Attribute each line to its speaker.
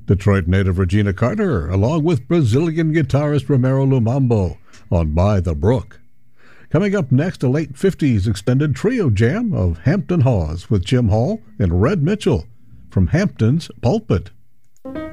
Speaker 1: Detroit native Regina Carter, along with Brazilian guitarist Romero Lumambo on By the Brook. Coming up next, a late 50s extended trio jam of Hampton Hawes with Jim Hall and Red Mitchell from Hampton's Pulpit.